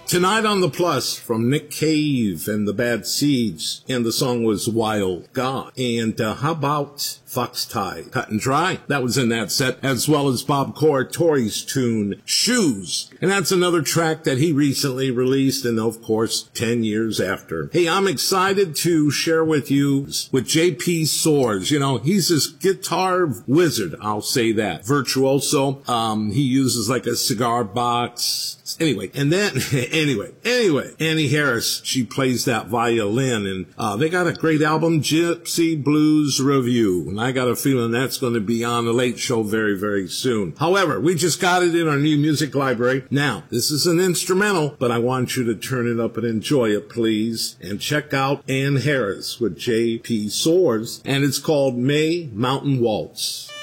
Tonight on the Plus from Nick Cave and the Bad Seeds, and the song was Wild God. And how about Fox Tie, Cut and Dry? That was in that set, as well as Bob Corritore tune, Shoes. And that's another track that he recently released, and of course, 10 years after. Hey, I'm excited to share with you with J.P. Soars. You know, he's this guitar wizard, I'll say that. Virtuoso. He uses like a cigar box. Anyway, Annie Harris, she plays that violin, and they got a great album, Gypsy Blues Review, and I got a feeling that's going to be on the Late Show very, very soon. However, we just got it in our new music library. Now, this is an instrumental, but I want you to turn it up and enjoy it, please, and check out Ann Harris with J.P. Soars, and it's called May Mountain Waltz.